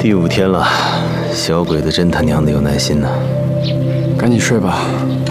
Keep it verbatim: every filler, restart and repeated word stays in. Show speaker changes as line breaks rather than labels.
第五天了，小鬼子真他娘的有耐心呐！
赶紧睡吧，